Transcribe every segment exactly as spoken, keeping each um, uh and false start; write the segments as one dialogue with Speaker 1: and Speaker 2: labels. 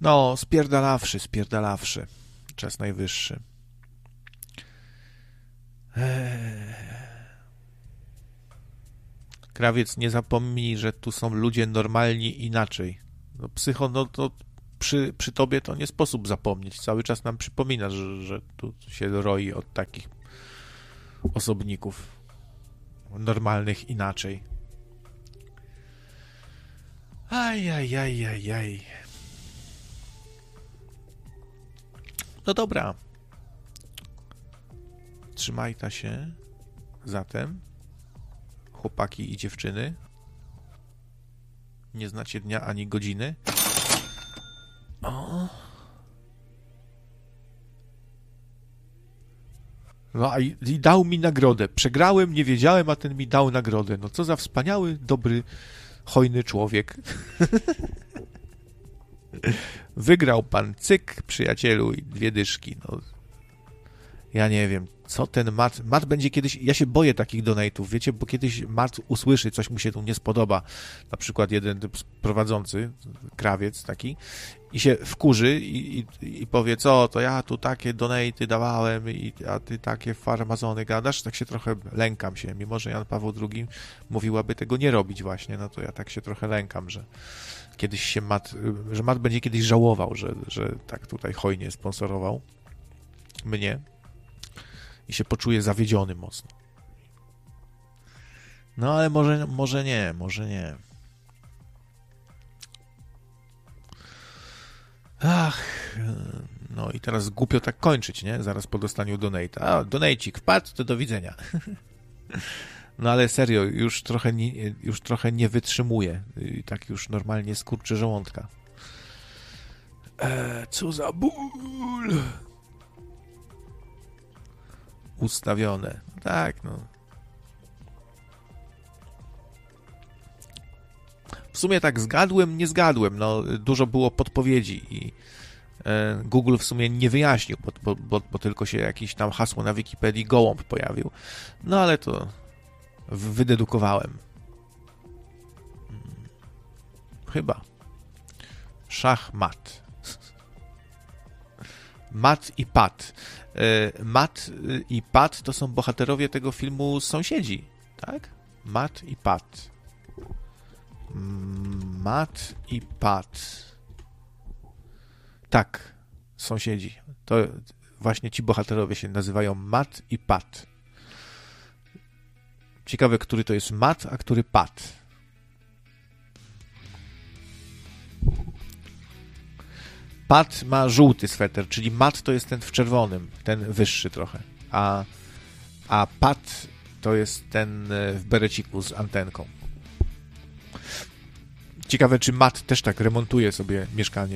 Speaker 1: No, spierdalawszy, spierdalawszy. Czas najwyższy. Eee. Krawiec, nie zapomnij, że tu są ludzie normalni inaczej. No, psycho, no to przy, przy tobie to nie sposób zapomnieć. Cały czas nam przypominasz, że, że tu się roi od takich osobników normalnych inaczej. Aj, aj, aj, aj, aj. No dobra. Trzymaj ta się. Zatem, chłopaki i dziewczyny, nie znacie dnia ani godziny. O. No i, i dał mi nagrodę. Przegrałem, nie wiedziałem, a ten mi dał nagrodę. No co za wspaniały, dobry, hojny człowiek. Wygrał pan cyk, przyjacielu, i dwie dyszki. No. Ja nie wiem, co ten Mat... Mat będzie kiedyś... Ja się boję takich donate'ów, wiecie, bo kiedyś Mat usłyszy, coś mu się tu nie spodoba. Na przykład jeden prowadzący, krawiec taki, i się wkurzy i, i, i powie, co, to ja tu takie donate'y dawałem, i, a ty takie farmazony gadasz. Tak się trochę lękam się, mimo że Jan Paweł drugi mówił, aby tego nie robić właśnie, no to ja tak się trochę lękam, że kiedyś się Mat... że Mat będzie kiedyś żałował, że, że tak tutaj hojnie sponsorował mnie. I się poczuje zawiedziony mocno. No ale może, może nie, może nie. Ach, no i teraz głupio tak kończyć, nie? Zaraz po dostaniu donate'a. A, donatecik wpadł, to do widzenia. No ale serio, już trochę nie, już trochę nie wytrzymuję. I tak już normalnie skurczy żołądka. Eee, co za ból! Ustawione. Tak, no. W sumie tak zgadłem, nie zgadłem. No, dużo było podpowiedzi i e, Google w sumie nie wyjaśnił, bo, bo, bo tylko się jakieś tam hasło na Wikipedii gołąb pojawił. No ale to wydedukowałem. Chyba. Szachmat. Mat i Pat. Mat i Pat to są bohaterowie tego filmu Sąsiedzi, tak? Mat i Pat. Mat i Pat. Tak, Sąsiedzi. To właśnie ci bohaterowie się nazywają Mat i Pat. Ciekawe, który to jest Mat, a który Pat. Pat ma żółty sweter, czyli Mat to jest ten w czerwonym, ten wyższy trochę, a, a Pat to jest ten w bereciku z antenką. Ciekawe, czy Mat też tak remontuje sobie mieszkanie.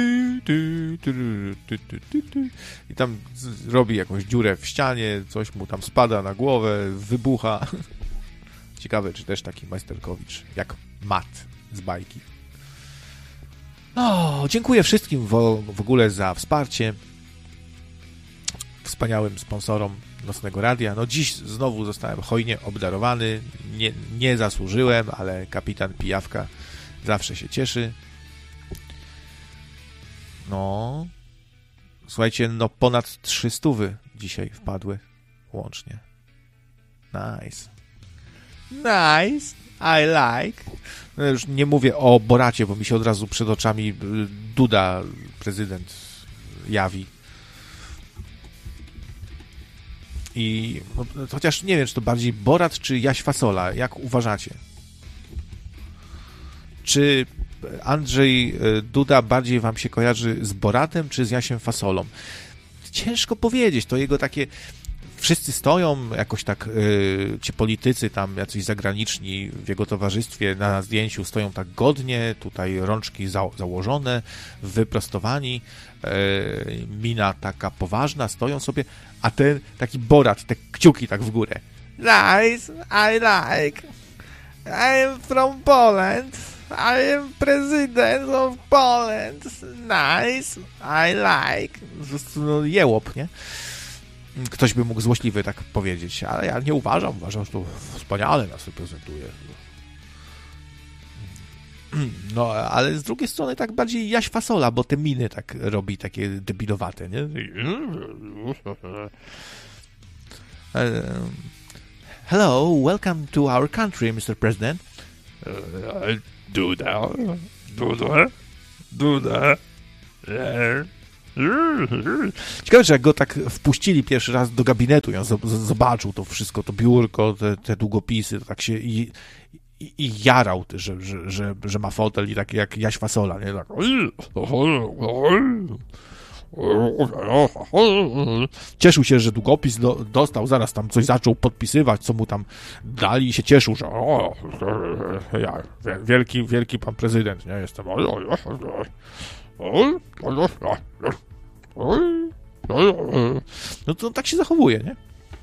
Speaker 1: I tam robi jakąś dziurę w ścianie, coś mu tam spada na głowę, wybucha. Ciekawe, czy też taki majsterkowicz jak Mat z bajki. O, dziękuję wszystkim w, w ogóle za wsparcie. Wspaniałym sponsorom Nocnego Radia. No dziś znowu zostałem hojnie obdarowany. Nie, nie zasłużyłem, ale kapitan Pijawka zawsze się cieszy. No. Słuchajcie, no ponad trzy stówy dzisiaj wpadły łącznie. Nice. Nice. I like. No już nie mówię o Boracie, bo mi się od razu przed oczami Duda, prezydent, jawi. I no, chociaż nie wiem, czy to bardziej Borat, czy Jaś Fasola. Jak uważacie? Czy Andrzej Duda bardziej wam się kojarzy z Boratem, czy z Jasiem Fasolą? Ciężko powiedzieć. To jego takie... Wszyscy stoją, jakoś tak yy, ci politycy tam, jacyś zagraniczni w jego towarzystwie na zdjęciu stoją tak godnie, tutaj rączki za, założone, wyprostowani, yy, mina taka poważna, stoją sobie, a ten taki Borat, te kciuki tak w górę. Nice, I like. I am from Poland. I am president of Poland. Nice, I like. Po prostu no, jełop, nie? Ktoś by mógł złośliwy tak powiedzieć, ale ja nie uważam. Uważam, że to wspaniale nas reprezentuje. No, ale z drugiej strony tak bardziej Jaś Fasola, bo te miny tak robi, takie debilowate, nie? Hello, welcome to our country, mister President.
Speaker 2: Duda, Duda, Duda.
Speaker 1: Ciekawe, że jak go tak wpuścili pierwszy raz do gabinetu, on zobaczył to wszystko, to biurko, te, te długopisy, to tak się i, i, i jarał, że, że, że, że ma fotel i tak jak Jaś Fasola, nie? Tak. Cieszył się, że długopis do, dostał, zaraz tam coś zaczął podpisywać, co mu tam dali i się cieszył, że o, ja, wielki, wielki pan prezydent, nie? Jestem. No to tak się zachowuje, nie?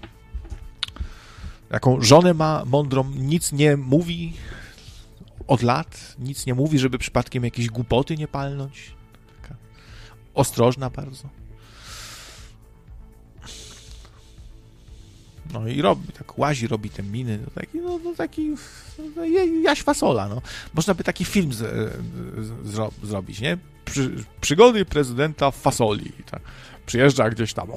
Speaker 1: Jaką żonę ma mądrą, nic nie mówi od lat, nic nie mówi, żeby przypadkiem jakieś głupoty nie palnąć. Taka ostrożna bardzo. No i robi, tak łazi, robi te miny, no taki, no, no taki no, Jaś Fasola, no. Można by taki film z, z, zro, zrobić, nie? Przy, przygody prezydenta Fasoli. Tak. Przyjeżdża gdzieś tam.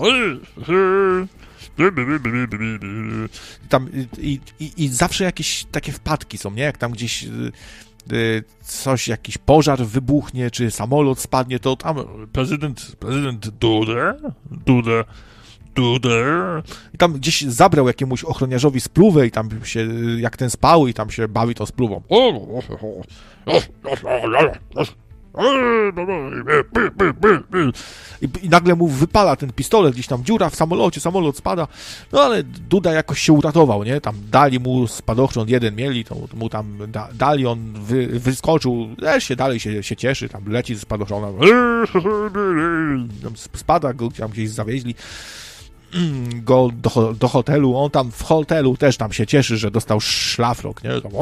Speaker 1: I, tam i, i, i zawsze jakieś takie wpadki są, nie? Jak tam gdzieś y, coś, jakiś pożar wybuchnie, czy samolot spadnie, to tam prezydent, prezydent Duda, Duda, Duda. I tam gdzieś zabrał jakiemuś ochroniarzowi spluwę i tam się, jak ten spał i tam się bawi tą spluwą. I, I nagle mu wypala ten pistolet, gdzieś tam dziura w samolocie, samolot spada, no ale Duda jakoś się uratował, nie? Tam dali mu spadochron, jeden mieli, to mu tam da, dali, on wy, wyskoczył, też się dalej się, się cieszy, tam leci z spadochrona, spada go, tam gdzieś zawieźli go do, do hotelu, on tam w hotelu też tam się cieszy, że dostał szlafrok, nie? Tam,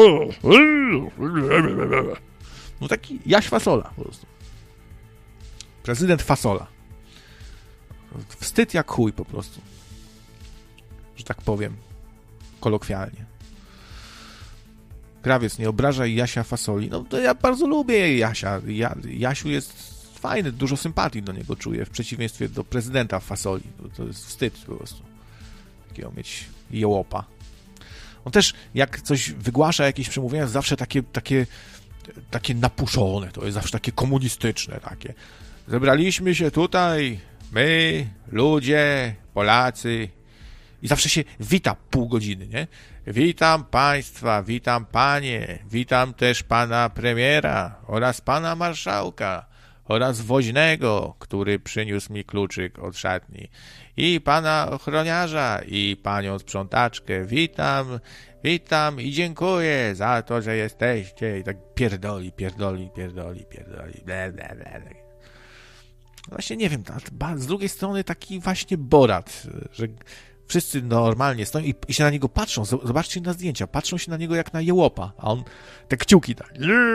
Speaker 1: no taki Jaś Fasola po prostu. Prezydent Fasola. Wstyd jak chuj po prostu. Że tak powiem. Kolokwialnie. Krawiec, nie obrażaj Jasia Fasoli. No to ja bardzo lubię Jasia. Ja, Jasiu jest fajny, dużo sympatii do niego czuję, w przeciwieństwie do prezydenta Fasoli. To, to jest wstyd po prostu. Takiego mieć jełopa. On też, jak coś wygłasza, jakieś przemówienia, zawsze takie, takie takie napuszone, to jest zawsze takie komunistyczne, takie. Zebraliśmy się tutaj, my, ludzie, Polacy i zawsze się wita pół godziny, nie? Witam państwa, witam panie, witam też pana premiera oraz pana marszałka oraz woźnego, który przyniósł mi kluczyk od szatni i pana ochroniarza i panią sprzątaczkę. Witam, witam i dziękuję za to, że jesteście. I tak pierdoli, pierdoli, pierdoli, pierdoli. Ble, ble, ble. Właśnie nie wiem, z drugiej strony taki właśnie Borat, że wszyscy normalnie stoją i, i się na niego patrzą. Zobaczcie na zdjęcia, patrzą się na niego jak na jełopa, a on te kciuki tak.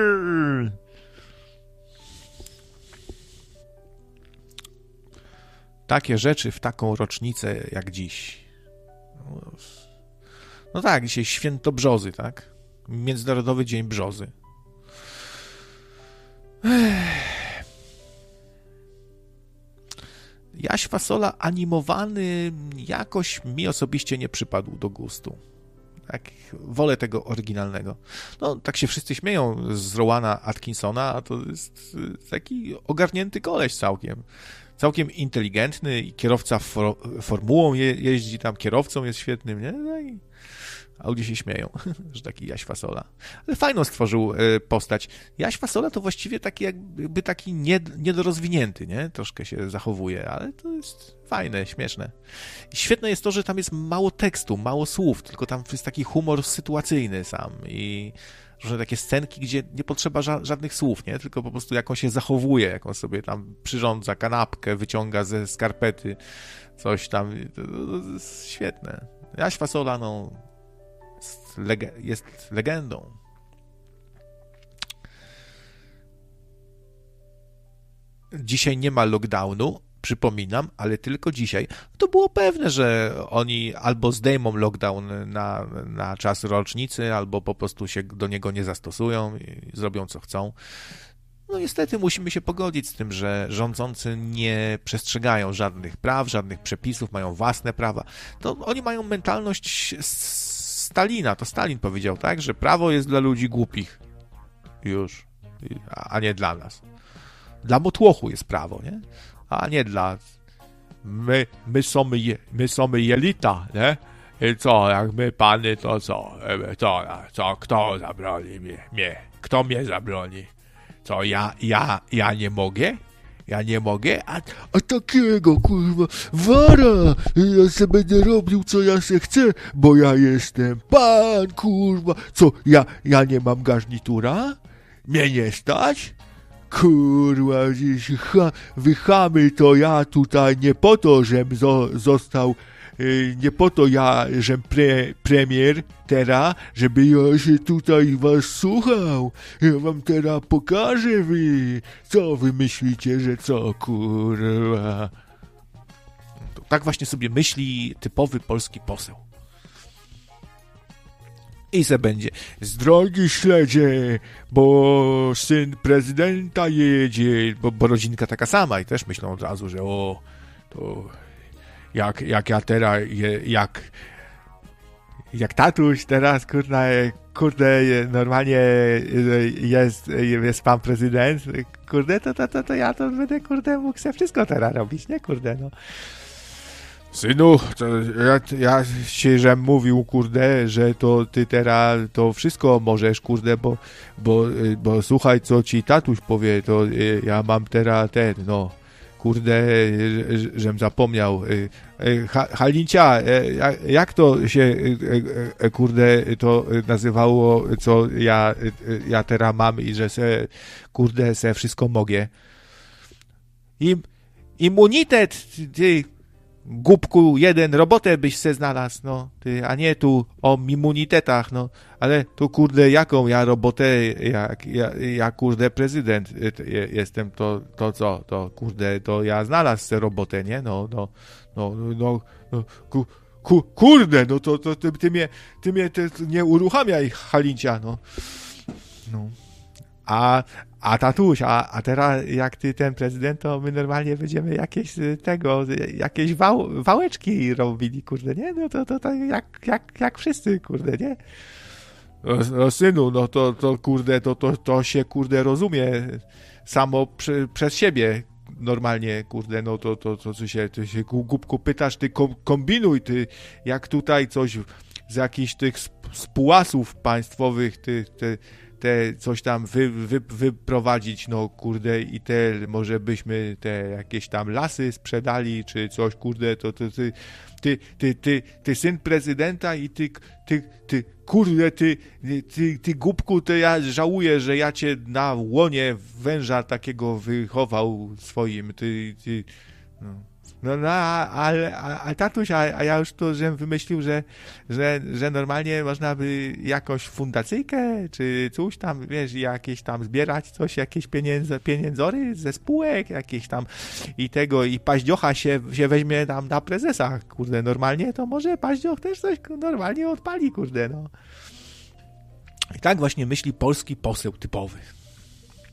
Speaker 1: Takie rzeczy w taką rocznicę jak dziś. No tak, dzisiaj święto brzozy, tak? Międzynarodowy Dzień Brzozy. Jaś Fasola animowany jakoś mi osobiście nie przypadł do gustu. Tak, wolę tego oryginalnego. No, tak się wszyscy śmieją z Rowena Atkinsona, a to jest taki ogarnięty koleś całkiem. Całkiem inteligentny i kierowca for, formułą je, jeździ tam, kierowcą jest świetnym, nie? No i a ludzie się śmieją, że taki Jaś Fasola. Ale fajną stworzył y, postać. Jaś Fasola to właściwie taki jakby taki nied, niedorozwinięty, nie? Troszkę się zachowuje, ale to jest fajne, śmieszne. I świetne jest to, że tam jest mało tekstu, mało słów, tylko tam jest taki humor sytuacyjny sam i różne takie scenki, gdzie nie potrzeba ża- żadnych słów, nie? Tylko po prostu jak on się zachowuje, jak on sobie tam przyrządza kanapkę, wyciąga ze skarpety coś tam. To, to, to jest świetne. Jaś Fasola, no jest, leg- jest legendą. Dzisiaj nie ma lockdownu, przypominam, ale tylko dzisiaj, to było pewne, że oni albo zdejmą lockdown na, na czas rocznicy, albo po prostu się do niego nie zastosują i zrobią co chcą. No niestety musimy się pogodzić z tym, że rządzący nie przestrzegają żadnych praw, żadnych przepisów, mają własne prawa. To oni mają mentalność Stalina, to Stalin powiedział, tak, że prawo jest dla ludzi głupich już, a nie dla nas. Dla motłochu jest prawo, nie? A nie dla... My, my sommy, je, my sommy jelita, nie? I co, jak my pany, to co? Co, co kto zabroni mnie? mnie? Kto mnie zabroni? Co, ja, ja, ja nie mogę? Ja nie mogę? A,
Speaker 3: A takiego, kurwa, wara! Ja se będę robił, co ja se chcę, bo ja jestem pan, kurwa. Co, ja, ja nie mam garnitura? Mnie nie stać? Kurwa, gdzieś ha, wychamy to ja tutaj nie po to, żem zo, został, y, nie po to ja, żem pre, premier teraz, żeby ja się tutaj was słuchał. Ja wam teraz pokażę wy, co wy myślicie, że co, kurwa.
Speaker 1: tak właśnie sobie myśli typowy polski poseł. I se będzie.
Speaker 3: Z drogi śledzie, bo syn prezydenta jedzie.
Speaker 1: Bo, bo rodzinka taka sama i też myślą od razu, że o, to jak, jak ja teraz, je, jak jak tatuś teraz, kurde, kurde, normalnie jest, jest pan prezydent, kurde, to, to, to, to ja to będę, kurde, mógł sobie wszystko teraz robić, nie, kurde, no.
Speaker 3: Synu, to ja, ja się żem mówił, kurde, że to ty teraz to wszystko możesz, kurde, bo, bo, bo słuchaj, co ci tatuś powie, to ja mam teraz ten, no, kurde, żem zapomniał. Halincia, jak to się, kurde, to nazywało, co ja, ja teraz mam i że se, kurde, se wszystko mogę.
Speaker 1: Im, immunitet, ty, głupku jeden, robotę byś se znalazł, no, ty, a nie tu o immunitetach, no, ale tu, kurde, jaką ja robotę, jak, ja, ja kurde, prezydent jestem, to, to co, to, kurde, to ja znalazł se robotę, nie, no, no, no, no, no ku, ku, kurde, no to, to ty, ty mnie, ty mnie ty nie uruchamiaj, Halincia, no, no, a, A tatuś, a, a teraz jak ty ten prezydent, to my normalnie będziemy jakieś tego, jakieś wał, wałeczki robili, kurde, nie? No to, to, to jak, jak, jak wszyscy, kurde, nie?
Speaker 3: No, no synu, no to, to kurde, to, to, to się, kurde, rozumie samo przy, przez siebie normalnie, kurde, no to, to, to ty się, ty się głupku pytasz, ty kombinuj, ty jak tutaj coś z jakichś tych spółasów państwowych, ty, ty te coś tam wy, wy, wyprowadzić, no kurde, i te może byśmy te jakieś tam lasy sprzedali, czy coś, kurde, to, to ty, ty, ty, ty, ty syn prezydenta i ty, ty, ty, kurde, ty, ty, ty głupku, to ja żałuję, że ja cię na łonie węża takiego wychował swoim, ty, ty, no. No, no, ale, ale tatuś, a, a ja już to, żem wymyślił, że, że, że normalnie można by jakąś fundacyjkę, czy coś tam, wiesz, jakieś tam zbierać coś, jakieś pieniądze, pieniędzory ze spółek, jakieś tam i tego, i paździocha się, się weźmie tam na prezesa, kurde, normalnie, to może paździoch też coś normalnie odpali, kurde, no. I tak właśnie myśli polski poseł typowy.